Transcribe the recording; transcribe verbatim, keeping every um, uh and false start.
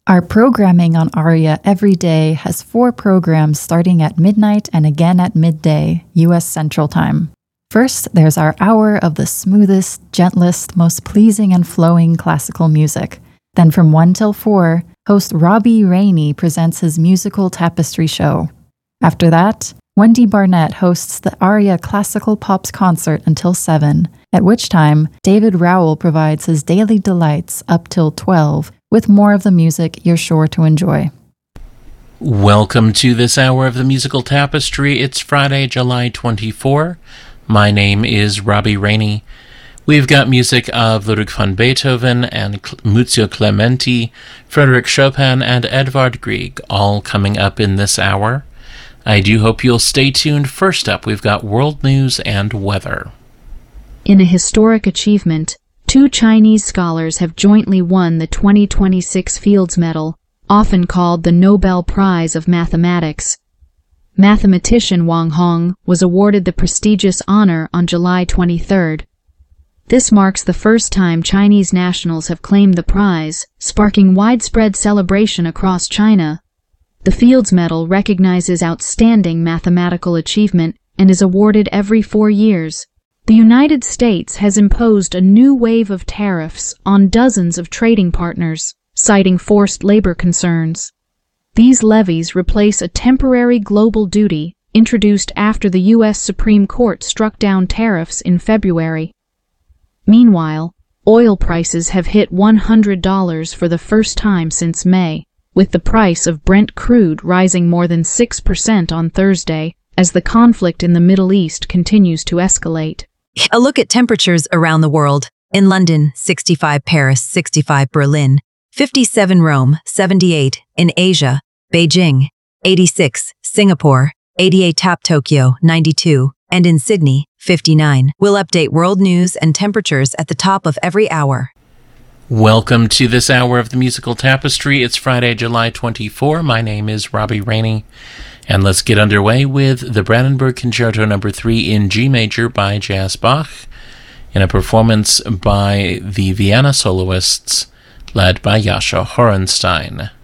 Our programming on Aria every day has four programs starting at midnight and again at midday, U S Central Time. First, there's our hour of the smoothest, gentlest, most pleasing and flowing classical music. Then from one till four, host Robbie Rainey presents his musical tapestry show. After that, Wendy Barnett hosts the Aria Classical Pops concert until seven, at which time David Rowell provides his daily delights up till twelve, with more of the music you're sure to enjoy. Welcome to this hour of the Musical Tapestry. It's Friday, July twenty-fourth. My name is Robbie Rainey. We've got music of Ludwig van Beethoven and Muzio Clementi, Frédéric Chopin, and Edvard Grieg, all coming up in this hour. I do hope you'll stay tuned. First up, we've got world news and weather. In a historic achievement, two Chinese scholars have jointly won the twenty twenty-six Fields Medal, often called the Nobel Prize of Mathematics. Mathematician Wang Hong was awarded the prestigious honor on July twenty-third. This marks the first time Chinese nationals have claimed the prize, sparking widespread celebration across China. The Fields Medal recognizes outstanding mathematical achievement and is awarded every four years. The United States has imposed a new wave of tariffs on dozens of trading partners, citing forced labor concerns. These levies replace a temporary global duty introduced after the U S Supreme Court struck down tariffs in February. Meanwhile, oil prices have hit one hundred dollars for the first time since May, with the price of Brent crude rising more than six percent on Thursday as the conflict in the Middle East continues to escalate. A look at temperatures around the world. In London, sixty-five; Paris, sixty-five; Berlin, fifty-seven; Rome, seventy-eight; in Asia, Beijing, eighty-six; Singapore, eighty-eight; Tokyo, ninety-two; and in Sydney, fifty-nine. We'll update world news and temperatures at the top of every hour. Welcome to this hour of the Musical Tapestry. It's Friday, July twenty-fourth. My name is Robbie Rainey. And let's get underway with the Brandenburg Concerto number three in G major by J S Bach, in a performance by the Vienna soloists led by Jascha Horenstein.